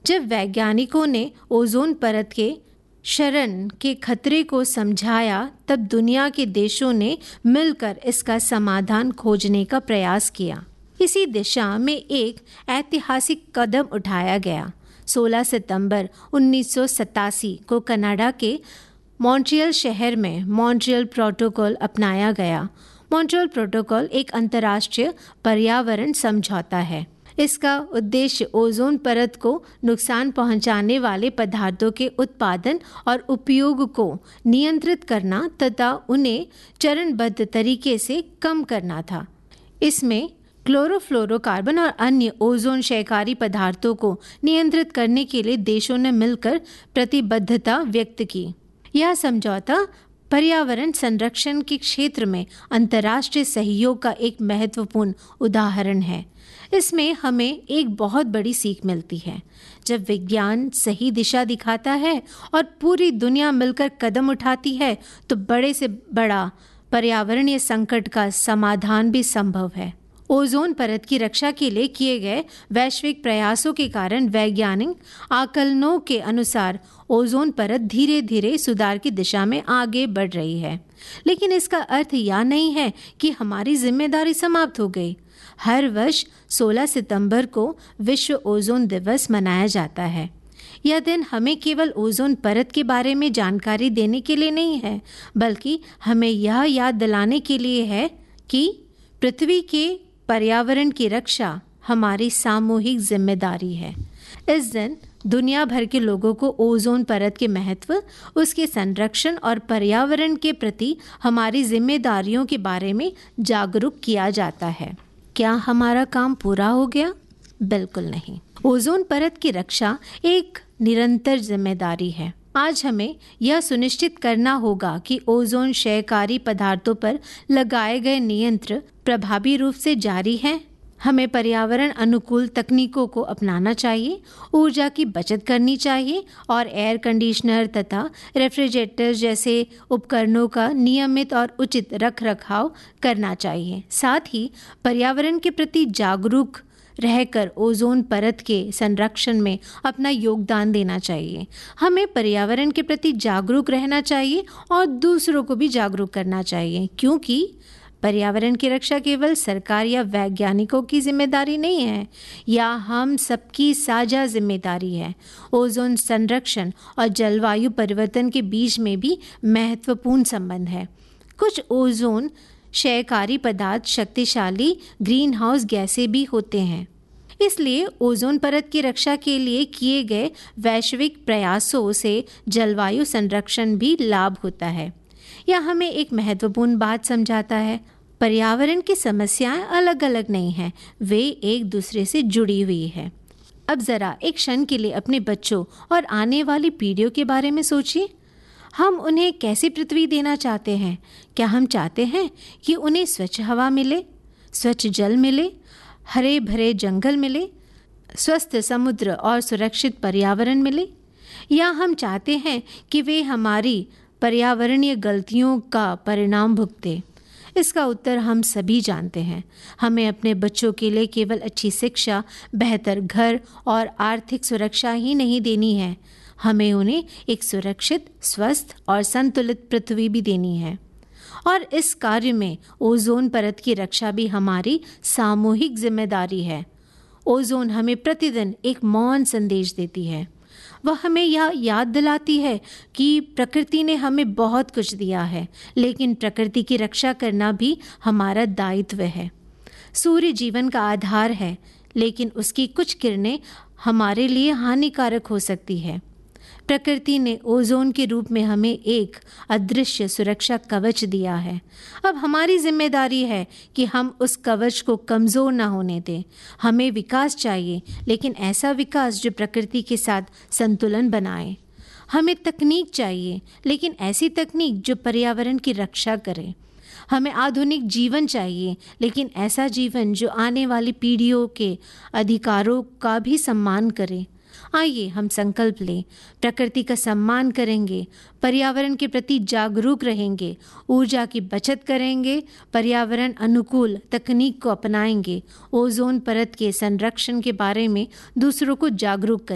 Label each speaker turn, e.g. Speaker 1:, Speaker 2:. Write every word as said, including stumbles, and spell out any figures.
Speaker 1: जब वैज्ञानिकों ने ओजोन परत के क्षरण के खतरे को समझाया, तब दुनिया के देशों ने मिलकर इसका समाधान खोजने का प्रयास किया। इसी दिशा में एक ऐतिहासिक कदम उठाया गया। सोलह सितंबर उन्नीस सौ सतासी को कनाडा के मॉन्ट्रियल शहर में मॉन्ट्रियल प्रोटोकॉल अपनाया गया। मॉन्ट्रियल प्रोटोकॉल एक अंतर्राष्ट्रीय पर्यावरण समझौता है। इसका उद्देश्य ओजोन परत को नुकसान पहुंचाने वाले पदार्थों के उत्पादन और उपयोग को नियंत्रित करना तथा उन्हें चरणबद्ध तरीके से कम करना था। इसमें क्लोरोफ्लोरोकार्बन और अन्य ओजोन क्षयकारी पदार्थों को नियंत्रित करने के लिए देशों ने मिलकर प्रतिबद्धता व्यक्त की। यह समझौता पर्यावरण संरक्षण के क्षेत्र में अंतर्राष्ट्रीय सहयोग का एक महत्वपूर्ण उदाहरण है। इसमें हमें एक बहुत बड़ी सीख मिलती है। जब विज्ञान सही दिशा दिखाता है और पूरी दुनिया मिलकर कदम उठाती है, तो बड़े से बड़ा पर्यावरणीय संकट का समाधान भी संभव है। ओजोन परत की रक्षा के लिए किए गए वैश्विक प्रयासों के कारण वैज्ञानिक आकलनों के अनुसार ओजोन परत धीरे धीरे सुधार की दिशा में आगे बढ़ रही है। लेकिन इसका अर्थ यह नहीं है कि हमारी जिम्मेदारी समाप्त हो गई। हर वर्ष सोलह सितंबर को विश्व ओजोन दिवस मनाया जाता है। यह दिन हमें केवल ओजोन परत के बारे में जानकारी देने के लिए नहीं है, बल्कि हमें यह याद दिलाने के लिए है कि पृथ्वी के पर्यावरण की रक्षा हमारी सामूहिक जिम्मेदारी है। इस दिन दुनिया भर के लोगों को ओजोन परत के महत्व, उसके संरक्षण और पर्यावरण के प्रति हमारी जिम्मेदारियों के बारे में जागरूक किया जाता है। क्या हमारा काम पूरा हो गया? बिल्कुल नहीं। ओजोन परत की रक्षा एक निरंतर जिम्मेदारी है। आज हमें यह सुनिश्चित करना होगा कि ओजोन क्षयकारी पदार्थों पर लगाए गए नियंत्रण प्रभावी रूप से जारी हैं। हमें पर्यावरण अनुकूल तकनीकों को अपनाना चाहिए, ऊर्जा की बचत करनी चाहिए और एयर कंडीशनर तथा रेफ्रिजरेटर जैसे उपकरणों का नियमित और उचित रख रखाव करना चाहिए। साथ ही पर्यावरण के प्रति जागरूक रहकर ओजोन परत के संरक्षण में अपना योगदान देना चाहिए। हमें पर्यावरण के प्रति जागरूक रहना चाहिए और दूसरों को भी जागरूक करना चाहिए, क्योंकि पर्यावरण की रक्षा केवल सरकार या वैज्ञानिकों की जिम्मेदारी नहीं है, या हम सबकी साझा जिम्मेदारी है। ओजोन संरक्षण और जलवायु परिवर्तन के बीच में भी महत्वपूर्ण संबंध है। कुछ ओजोन क्षयकारी पदार्थ शक्तिशाली ग्रीन हाउस गैसें भी होते हैं। इसलिए ओजोन परत की रक्षा के लिए किए गए वैश्विक प्रयासों से जलवायु संरक्षण भी लाभ होता है। यह हमें एक महत्वपूर्ण बात समझाता है। पर्यावरण की समस्याएं अलग अलग नहीं हैं, वे एक दूसरे से जुड़ी हुई है। अब ज़रा एक क्षण के लिए अपने बच्चों और आने वाली पीढ़ियों के बारे में सोचिए। हम उन्हें कैसी पृथ्वी देना चाहते हैं? क्या हम चाहते हैं कि उन्हें स्वच्छ हवा मिले, स्वच्छ जल मिले, हरे भरे जंगल मिले, स्वस्थ समुद्र और सुरक्षित पर्यावरण मिले? या हम चाहते हैं कि वे हमारी पर्यावरणीय गलतियों का परिणाम भुगते? इसका उत्तर हम सभी जानते हैं। हमें अपने बच्चों के लिए केवल अच्छी शिक्षा, बेहतर घर और आर्थिक सुरक्षा ही नहीं देनी है, हमें उन्हें एक सुरक्षित, स्वस्थ और संतुलित पृथ्वी भी देनी है। और इस कार्य में ओजोन परत की रक्षा भी हमारी सामूहिक जिम्मेदारी है। ओजोन हमें प्रतिदिन एक मौन संदेश देती है। वह हमें यह याद दिलाती है कि प्रकृति ने हमें बहुत कुछ दिया है, लेकिन प्रकृति की रक्षा करना भी हमारा दायित्व है। सूर्य जीवन का आधार है, लेकिन उसकी कुछ किरणें हमारे लिए हानिकारक हो सकती है। प्रकृति ने ओजोन के रूप में हमें एक अदृश्य सुरक्षा कवच दिया है। अब हमारी जिम्मेदारी है कि हम उस कवच को कमज़ोर ना होने दें। हमें विकास चाहिए, लेकिन ऐसा विकास जो प्रकृति के साथ संतुलन बनाए। हमें तकनीक चाहिए, लेकिन ऐसी तकनीक जो पर्यावरण की रक्षा करे। हमें आधुनिक जीवन चाहिए, लेकिन ऐसा जीवन जो आने वाली पीढ़ियों के अधिकारों का भी सम्मान करे। आइए हम संकल्प लें, प्रकृति का सम्मान करेंगे, पर्यावरण के प्रति जागरूक रहेंगे, ऊर्जा की बचत करेंगे, पर्यावरण अनुकूल तकनीक को अपनाएंगे, ओजोन परत के संरक्षण के बारे में दूसरों को जागरूक करेंगे।